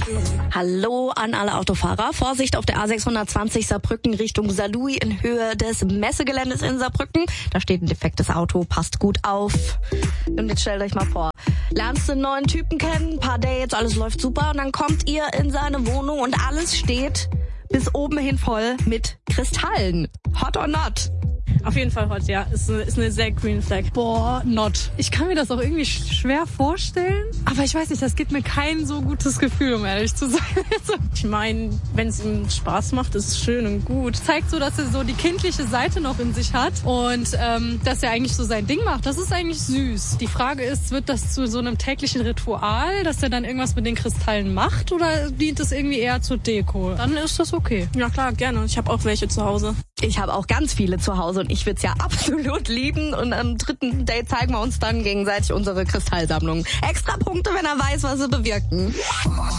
Hallo an alle Autofahrer. Vorsicht auf der A620 Saarbrücken Richtung Saarlouis in Höhe des Messegeländes in Saarbrücken. Da steht ein defektes Auto, passt gut auf. Und jetzt stellt euch mal vor, lernst einen neuen Typen kennen, paar Dates, alles läuft super und dann kommt ihr in seine Wohnung und alles steht bis oben hin voll mit Kristallen. Hot or not? Auf jeden Fall hot, ja. Ist eine sehr green flag. Boah, not. Ich kann mir das auch irgendwie schwer vorstellen. Aber ich weiß nicht, das gibt mir kein so gutes Gefühl, um ehrlich zu sein. Ich meine, wenn es ihm Spaß macht, ist es schön und gut. Zeigt so, dass er so die kindliche Seite noch in sich hat und dass er eigentlich so sein Ding macht. Das ist eigentlich süß. Die Frage ist, wird das zu so einem täglichen Ritual, dass er dann irgendwas mit den Kristallen macht oder dient es irgendwie eher zur Deko? Dann ist das okay. Ja klar, gerne. Ich habe auch welche zu Hause. Ich habe auch ganz viele zu Hause und ich würde es ja absolut lieben. Und am dritten Date zeigen wir uns dann gegenseitig unsere Kristallsammlung. Extra Punkte, wenn er weiß, was sie bewirken.